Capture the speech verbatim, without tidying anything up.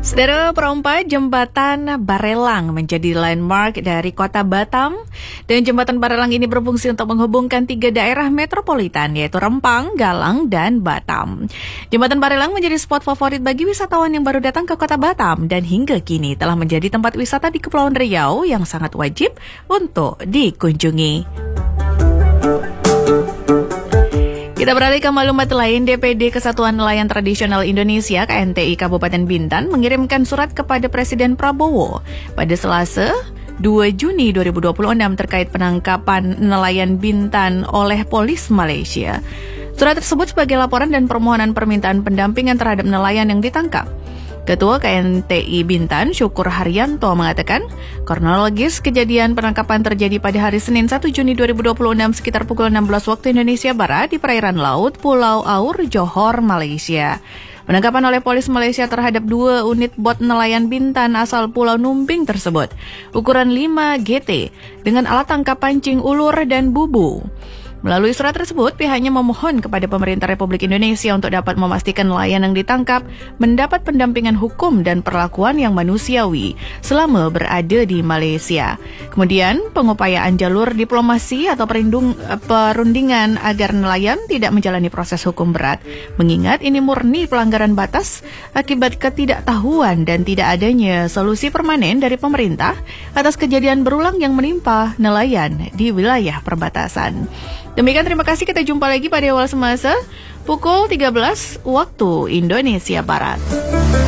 Saudara perompa, jembatan Barelang menjadi landmark dari kota Batam, dan jembatan Barelang ini berfungsi untuk menghubungkan tiga daerah metropolitan yaitu Rempang, Galang, dan Batam. Jembatan Barelang menjadi spot favorit bagi wisatawan yang baru datang ke kota Batam dan hingga kini telah menjadi tempat wisata di Kepulauan Riau yang sangat wajib untuk dikunjungi. Kita beralih ke maklumat lain. D P D Kesatuan Nelayan Tradisional Indonesia K N T I Kabupaten Bintan mengirimkan surat kepada Presiden Prabowo pada Selasa dua Juni dua ribu dua puluh enam terkait penangkapan nelayan Bintan oleh polis Malaysia. Surat tersebut sebagai laporan dan permohonan permintaan pendampingan terhadap nelayan yang ditangkap. Ketua K N T I Bintan, Syukur Haryanto, mengatakan kronologis kejadian penangkapan terjadi pada hari Senin satu Juni dua ribu dua puluh enam sekitar pukul enam belas waktu Indonesia Barat di perairan laut Pulau Aur, Johor, Malaysia. Penangkapan oleh polis Malaysia terhadap dua unit bot nelayan Bintan asal Pulau Numbing tersebut, ukuran lima G T, dengan alat tangkap pancing ulur dan bubu. Melalui surat tersebut, pihaknya memohon kepada pemerintah Republik Indonesia untuk dapat memastikan nelayan yang ditangkap mendapat pendampingan hukum dan perlakuan yang manusiawi selama berada di Malaysia. Kemudian, pengupayaan jalur diplomasi atau perindung, perundingan agar nelayan tidak menjalani proses hukum berat, mengingat ini murni pelanggaran batas akibat ketidaktahuan dan tidak adanya solusi permanen dari pemerintah atas kejadian berulang yang menimpa nelayan di wilayah perbatasan. Demikian, terima kasih. Kita jumpa lagi pada awal semasa pukul tiga belas waktu Indonesia Barat.